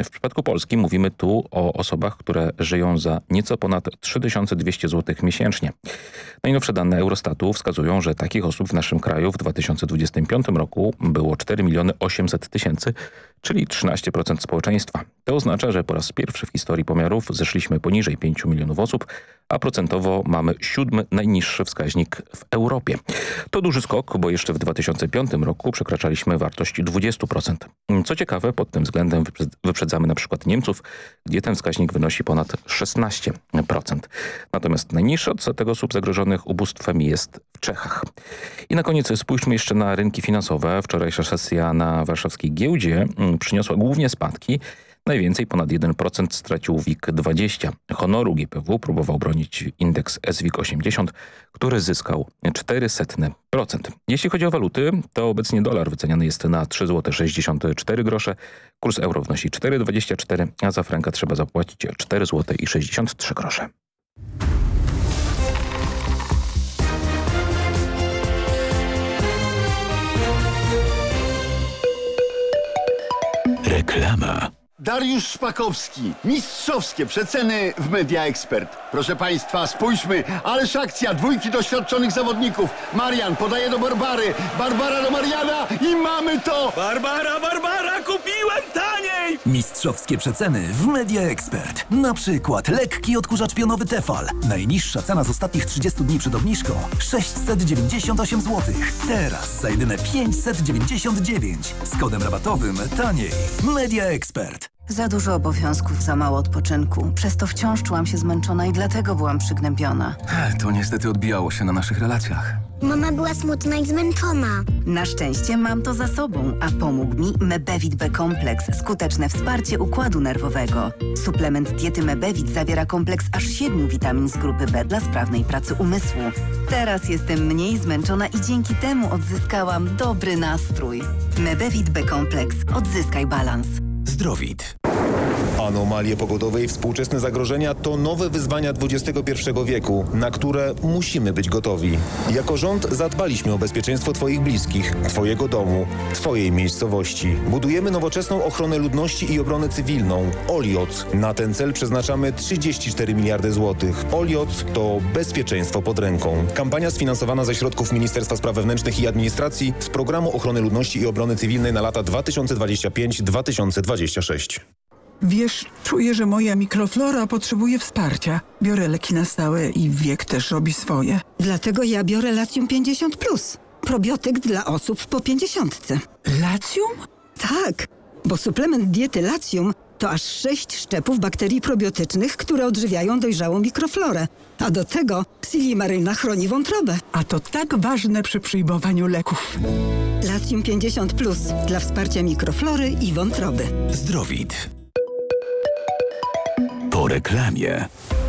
W przypadku Polski mówimy tu o osobach, które żyją za nieco ponad 3200 zł miesięcznie. Najnowsze dane Eurostatu wskazują, że takich osób w naszym kraju w 2025 roku było 4 800 000, czyli 13% społeczeństwa. To oznacza, że po raz pierwszy w historii pomiarów zeszliśmy poniżej 5 milionów osób, a procentowo mamy 7. najniższy wskaźnik w Europie. To duży skok, bo jeszcze w 2005 roku przekraczaliśmy wartość 20%. Co ciekawe, pod tym względem wyprzedzamy na przykład Niemców, gdzie ten wskaźnik wynosi ponad 16%. Natomiast najniższy odsetek osób zagrożonych ubóstwem jest w Czechach. I na koniec spójrzmy jeszcze na rynki finansowe. Wczorajsza sesja na warszawskiej giełdzie przyniosła głównie spadki. Najwięcej, ponad 1%, stracił WIG20. Honoru GPW próbował bronić indeks SWIG 80, który zyskał 0,04%. Jeśli chodzi o waluty, to obecnie dolar wyceniany jest na 3,64 zł. Kurs euro wynosi 4,24, a za franka trzeba zapłacić 4,63 zł. Reklama. Dariusz Szpakowski. Mistrzowskie przeceny w Media Expert. Proszę Państwa, spójrzmy. Ależ akcja, dwójki doświadczonych zawodników. Marian podaje do Barbary. Barbara do Mariana i mamy to! Barbara, kupiłem taniej! Mistrzowskie przeceny w Media Expert. Na przykład lekki odkurzacz pionowy Tefal. Najniższa cena z ostatnich 30 dni przed obniżką 698 zł. Teraz za jedyne 599. Z kodem rabatowym taniej. Media Expert. Za dużo obowiązków, za mało odpoczynku. Przez to wciąż czułam się zmęczona i dlatego byłam przygnębiona. To niestety odbijało się na naszych relacjach. Mama była smutna i zmęczona. Na szczęście mam to za sobą, a pomógł mi Mebevit B-kompleks. Skuteczne wsparcie układu nerwowego. Suplement diety Mebevit zawiera kompleks aż 7 witamin z grupy B dla sprawnej pracy umysłu. Teraz jestem mniej zmęczona i dzięki temu odzyskałam dobry nastrój. Mebevit B-kompleks. Odzyskaj balans. Zdrowit. Anomalie pogodowe i współczesne zagrożenia to nowe wyzwania XXI wieku, na które musimy być gotowi. Jako rząd zadbaliśmy o bezpieczeństwo Twoich bliskich, Twojego domu, Twojej miejscowości. Budujemy nowoczesną ochronę ludności i obronę cywilną. OLIOC. Na ten cel przeznaczamy 34 miliardy złotych. OLIOC to bezpieczeństwo pod ręką. Kampania sfinansowana ze środków Ministerstwa Spraw Wewnętrznych i Administracji z Programu Ochrony Ludności i Obrony Cywilnej na lata 2025-2026. Wiesz, czuję, że moja mikroflora potrzebuje wsparcia. Biorę leki na stałe i wiek też robi swoje. Dlatego ja biorę Latium 50+. Probiotyk dla osób po 50. Latium? Tak, bo suplement diety Latium to aż 6 szczepów bakterii probiotycznych, które odżywiają dojrzałą mikroflorę. A do tego Silimaryna chroni wątrobę. A to tak ważne przy przyjmowaniu leków. Latium 50+ dla wsparcia mikroflory i wątroby. Zdrowit. Po reklamie.